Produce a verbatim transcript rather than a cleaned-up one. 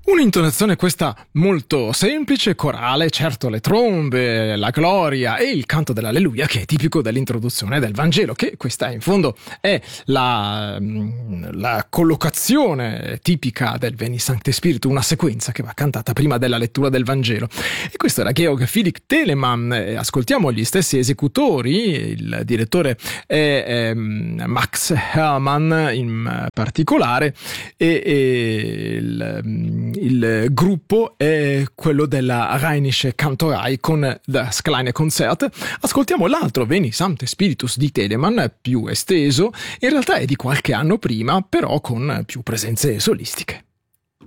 Un'intonazione questa molto semplice, corale, certo le trombe, la gloria e il canto dell'alleluia che è tipico dell'introduzione del Vangelo, che questa in fondo è la, la collocazione tipica del Veni Sancte Spiritu, una sequenza che va cantata prima della lettura del Vangelo. E questo era Georg Philipp Telemann. Ascoltiamo gli stessi esecutori, il direttore è, è Max Hermann in particolare e, e il Il gruppo è quello della Rheinische Kantorei con Das kleine Konzert. Ascoltiamo l'altro Veni Sancte Spiritus di Telemann, più esteso, in realtà è di qualche anno prima, però con più presenze solistiche.